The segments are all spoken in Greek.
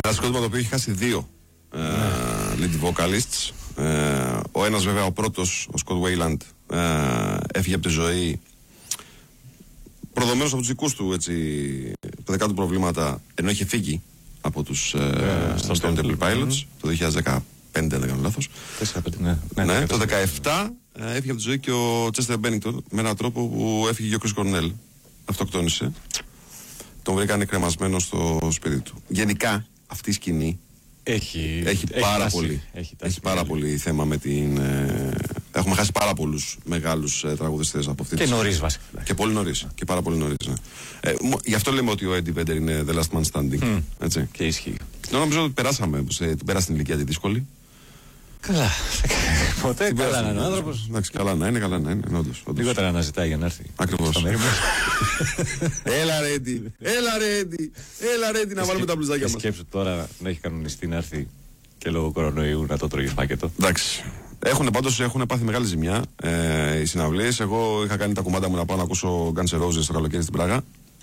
Ένα συγκρότημα το οποίο έχει χάσει δύο lead vocalists. Ο ένας βέβαια, ο πρώτος, ο Scott Weiland, έφυγε από τη ζωή προδομένος από τους δικούς του παιδικά του προβλήματα, ενώ είχε φύγει από τους Stone Temple Pilots το 2015, δεν κάνω λάθος. Ναι, το 2017 έφυγε από τη ζωή και ο Chester Bennington με έναν τρόπο που έφυγε και ο Chris Cornell. Αυτοκτόνησε. Τον βρήκανε κρεμασμένο στο σπίτι του. Γενικά αυτή η σκηνή έχει πάρα πολύ θέμα με την. Έχουμε χάσει πάρα πολλούς μεγάλους τραγουδιστές από αυτή τη στιγμή. Και νωρίς βασικά. Και πολύ νωρίς. Και πάρα πολύ νωρίς. Ναι. Γι' αυτό λέμε ότι ο Eddie Vedder είναι the last man standing. Έτσι. Και ισχύει. Νομίζω ότι περάσαμε. Πέρασε την ηλικία τη δύσκολη. Καλά. Ποτέ καλά να είναι ο άνθρωπος. Εντάξει, καλά να είναι, καλά να είναι. Λιγότερα να ζητάει για να έρθει. Ακριβώς. Έλα ρε Eddie, να βάλουμε τα μπλουζάκια μας. Σκέψου τώρα να έχει κανονιστεί να έρθει και λόγω κορονοϊού να το τρώγει φάκετο. Εντάξει. Έχουν πάθει μεγάλη ζημιά οι συναυλίες. Εγώ είχα κάνει τα κουμάντα μου να πάω να ακούσω Guns N' Roses το καλοκαίρι στην Πράγα.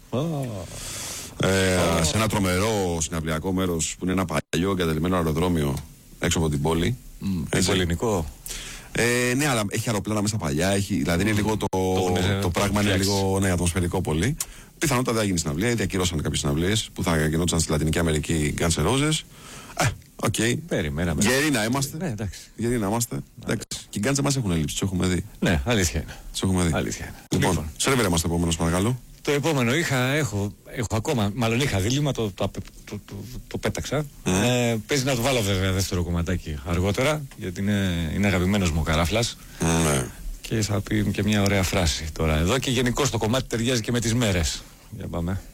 Σε ένα τρομερό συναυλιακό μέρος που είναι ένα παλιό εγκαταλειμμένο αεροδρόμιο έξω από την πόλη. Ελληνικό. Ναι, αλλά έχει αεροπλάνα μέσα παλιά. Δηλαδή είναι λίγο το πράγμα είναι λίγο ατμοσφαιρικό πολύ. Πιθανότατα δεν γίνει συναυλία, ήδη ακυρώσαν κάποιες συναυλίες που θα γινόταν στη Λατινική Αμερική Guns N' Roses. Οκ. Περιμέναμε. Γεροί να είμαστε. Ναι, εντάξει. Γεροί να είμαστε. Εντάξει. Και οι Guns μας έχουν λείψει, τους έχουμε δει. Ναι, αλήθεια είναι. Τους έχουμε δει. Αλήθεια είναι. Λοιπόν, σερβίρα μας το επόμενο, παρακαλώ. Το επόμενο έχω ακόμα, μάλλον είχα δίλημμα, το πέταξα. Παίζει να το βάλω βέβαια δεύτερο κομματάκι αργότερα, γιατί είναι αγαπημένος μου ο Καράφλας. Και θα πει και μια ωραία φράση τώρα εδώ, και γενικώς το κομμάτι ταιριάζει και με τις μέρες. Για πάμε.